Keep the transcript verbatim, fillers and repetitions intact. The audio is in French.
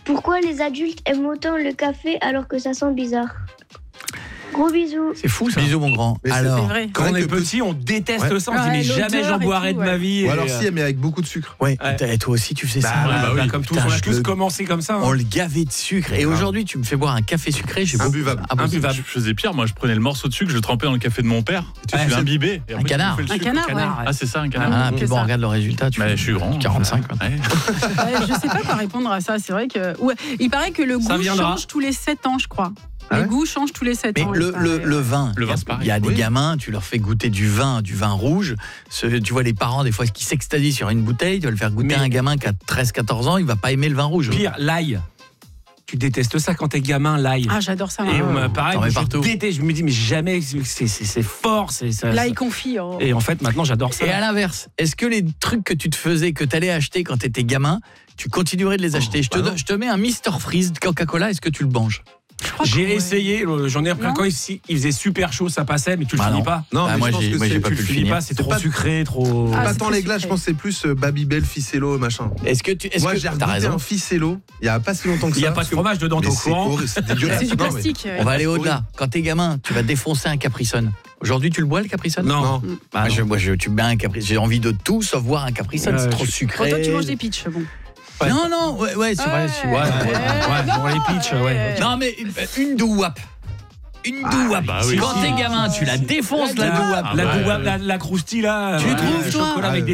Pourquoi les adultes aiment autant le café alors que ça sent bizarre? Gros bisous. C'est fou ça. Bisous mon grand. Mais c'est Alors, vrai. Quand on est que petit, on déteste Ouais. ça. On se dit, Ouais, mais jamais l'odeur j'en et boirai tout, de ma ouais. vie. Ou Et, alors euh, si, mais avec beaucoup de sucre. ouais, Ouais. et toi aussi tu faisais bah, ça. ouais, bah, oui. comme tous, Putain, on a je tous le- commencé comme ça. hein. On le gavait de sucre. Et grave. aujourd'hui, tu me fais boire un café sucré, j'ai beaucoup- Imbuvable. Ah bon, Imbuvable. Je faisais pire, moi je prenais le morceau de sucre, je le trempais dans le café de mon père, Ouais, je c'est- l'imbibais. et un après, tu canard. bouffais le Un sucre. canard, Canard, ouais. Ah c'est ça un canard. Ah, que puis bon, ça. regarde le résultat. Tu Mais fais je suis grand. quarante-cinq. Quoi. Ouais. Ouais, je sais pas quoi répondre à ça. C'est vrai que. Ouais, il paraît que le Ça goût viendra. change tous les sept ans, je crois. Ah les ouais goûts changent tous les sept Mais ans. le, il le, paraît. le vin, Le vin, il y a- c'est pareil. il y a des Oui. gamins, tu leur fais goûter du vin, du vin rouge. Ce- tu vois les parents, des fois, qui s'extasient sur une bouteille, tu vas le faire goûter Mais- à un gamin qui a treize quatorze ans, il va pas aimer le vin rouge. Pire, l'ail. Tu détestes ça quand t'es gamin, l'ail. Ah, j'adore ça. Et moi. on m'a- pareil, T'en mets je partout. déteste. Je me dis, mais jamais, c'est, c'est, c'est fort. C'est, ça, Là, ça- il confie. oh. Et en fait, maintenant, j'adore ça. Et à l'inverse, est-ce que les trucs que tu te faisais, que tu allais acheter quand tu étais gamin, tu continuerais de les acheter? je, te, bah donne- non. je te mets un mister Freeze de Coca-Cola, est-ce que tu le manges? Je crois J'ai que, ouais. essayé, euh, j'en ai repris un Non. quand il, il faisait super chaud, ça passait, mais tu le Bah finis non. pas. Non, Bah, mais moi, je pense j'ai- que moi, j'ai c'est pas Tu pu le le finis finir. pas, c'est C'est trop pas- sucré, trop. Ah, pas c'est tant très les glaces, je sucré. pense que c'est plus euh, Babybel, Ficello, machin. Est-ce que tu. Est-ce Moi, que j'ai t'as regoûté raison? un Ficello il y a pas si longtemps que ça. Il n'y a pas de fromage dedans, t'es Mais au c'est courant. horrible, c'est dégueulasse. C'est du Non, mais- plastique. On va aller c'est au-delà. horrible. Quand t'es gamin, tu vas défoncer un Capri-Sun. Aujourd'hui, tu le bois le Capri-Sun? Non. Non. Bah, Moi, non. je, moi, je, tu mets un Capri. J'ai envie de tout sauf boire un Capri-Sun. Ouais, c'est trop je- sucré. Bon, toi, tu manges des pitchs. Bon. Ouais. Non, non, ouais, ouais, c'est vrai. c'est- Ouais, ouais, ouais, non, bon, les pitchs, ouais. Non, mais euh, une douap. Une douap. bah oui. Quand t'es gamin, tu la défonces, la douap. La Ah, ouais. douab, la, la croustille là. Tu ouais, trouves, le toi chocolat avec Ah, des